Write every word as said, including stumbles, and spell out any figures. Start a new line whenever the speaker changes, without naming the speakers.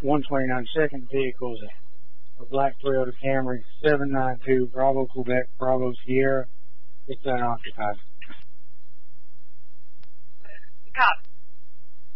one twenty-nine second vehicle is a, a black Toyota Camry, seven nine two Bravo, Quebec, Bravo, Sierra. It's unoccupied.
Copy.